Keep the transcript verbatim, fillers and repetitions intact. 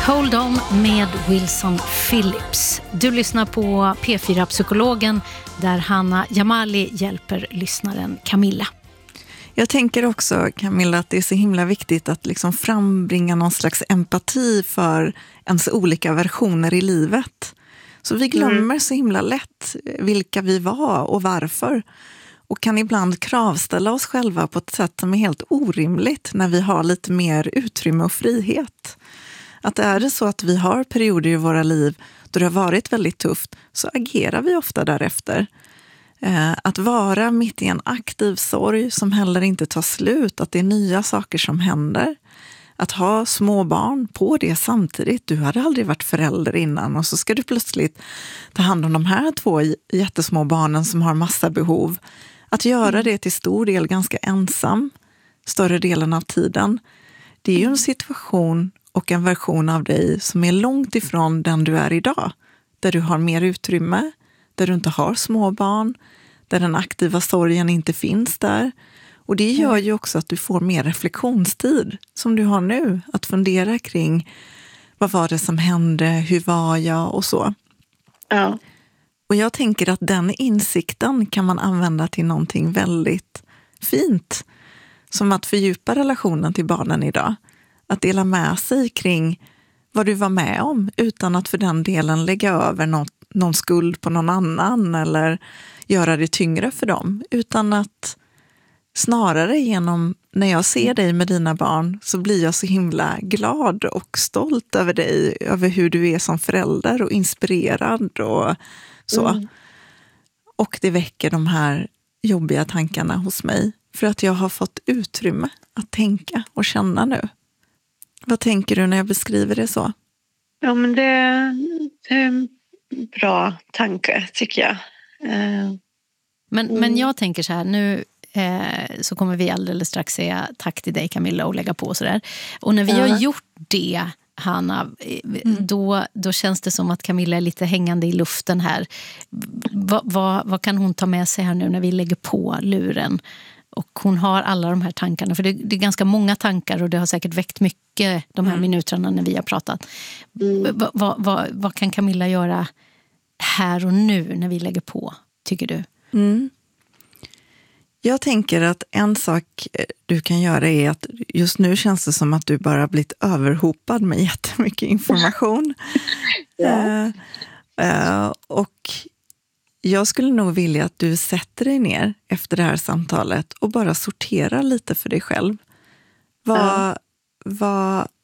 Hold on med Wilson Phillips. Du lyssnar på P fyra-psykologen där Hanna Jamali hjälper lyssnaren Camilla. Jag tänker också, Camilla, att det är så himla viktigt att liksom frambringa någon slags empati för ens olika versioner i livet. Så vi glömmer mm. så himla lätt vilka vi var och varför. Och kan ibland kravställa oss själva på ett sätt som är helt orimligt när vi har lite mer utrymme och frihet. Att är det så att vi har perioder i våra liv då det har varit väldigt tufft, så agerar vi ofta därefter. Att vara mitt i en aktiv sorg som heller inte tar slut, att det är nya saker som händer. Att ha små barn på det samtidigt. Du hade aldrig varit förälder innan och så ska du plötsligt ta hand om de här två jättesmå barnen som har massa behov. Att göra det till stor del ganska ensam, större delen av tiden. Det är ju en situation och en version av dig som är långt ifrån den du är idag. Där du har mer utrymme, där du inte har små barn, där den aktiva sorgen inte finns där. Och det gör ju också att du får mer reflektionstid som du har nu. Att fundera kring vad var det som hände, hur var jag och så. Ja. Och jag tänker att den insikten kan man använda till någonting väldigt fint. Som att fördjupa relationen till barnen idag. Att dela med sig kring vad du var med om utan att för den delen lägga över något, någon skuld på någon annan eller göra det tyngre för dem. Utan att snarare genom, när jag ser dig med dina barn så blir jag så himla glad och stolt över dig, över hur du är som förälder och inspirerad och så. Mm. Och det väcker de här jobbiga tankarna hos mig för att jag har fått utrymme att tänka och känna nu. Vad tänker du när jag beskriver det så? Ja, men det är en bra tanke tycker jag. Men, mm. men jag tänker så här, nu eh, så kommer vi alldeles strax säga tack till dig Camilla och lägga på och sådär. Och när vi ja. har gjort det, Hanna, mm. då, då känns det som att Camilla är lite hängande i luften här. Va, va, vad kan hon ta med sig här nu när vi lägger på luren? Och hon har alla de här tankarna, för det, det är ganska många tankar och det har säkert väckt mycket de här mm. minuterna när vi har pratat. Mm. Va, va, va, vad kan Camilla göra här och nu när vi lägger på, tycker du? Mm. Jag tänker att en sak du kan göra är att just nu känns det som att du bara blivit överhopad med jättemycket information. ja. uh, uh, och jag skulle nog vilja att du sätter dig ner efter det här samtalet och bara sorterar lite för dig själv. Vad, ja. vad